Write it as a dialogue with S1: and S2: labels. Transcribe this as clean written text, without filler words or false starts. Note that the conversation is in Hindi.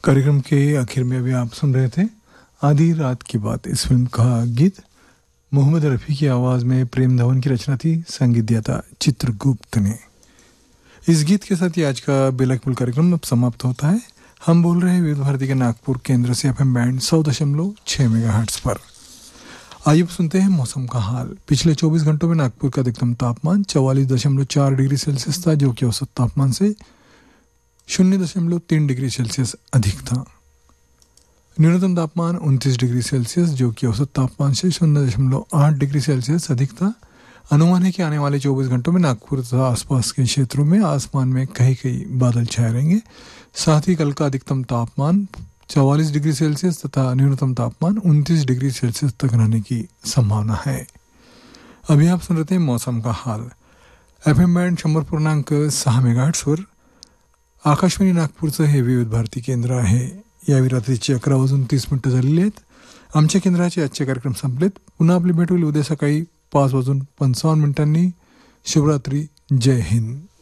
S1: कार्यक्रम के आखिर में अभी आप सुन रहे थे आधी रात की बात। इस फिल्म का गीत मोहम्मद रफ़ी की आवाज़ में प्रेम धवन की रचना थी, संगीत दिया था चित्रगुप्त ने। इस गीत के साथ ही आज का बेलकपुल कार्यक्रम अब समाप्त होता है। हम बोल रहे हैं विविध भारती के नागपुर केंद्र से FM बैंड 100.6 मेगाहर्ट्ज़ पर। आइए अब सुनते हैं मौसम का हाल। पिछले 24 घंटों में नागपुर का अधिकतम तापमान 44.4 डिग्री सेल्सियस था, जो कि औसत तापमान से 0.3 डिग्री सेल्सियस अधिक था। न्यूनतम तापमान 29 डिग्री सेल्सियस, जो कि औसत तापमान से 0.8 डिग्री सेल्सियस अधिक था। अनुमान है कि आने वाले 24 घंटों में नागपुर तथा आसपास के क्षेत्रों में आसमान में कहीं कहीं बादल छाए रहेंगे। साथ ही कल का अधिकतम तापमान 44 डिग्री सेल्सियस तथा न्यूनतम तापमान 29 डिग्री सेल्सियस तक रहने की संभावना है। अभी आप सुन रहे थे मौसम का हाल। FM बँड 100.6 मेगाहर्ट्ज वर आकाशवाणी नागपूरचं हे विविध भारती केंद्र आहे। यावेळी रात्रीचे 11:30 झालेले आहेत। आमच्या केंद्राचे आजचे कार्यक्रम संपलेत। पुन्हा आपली भेट होईल उद्या सकाळी 5:55 शुभरात्री। जय हिंद।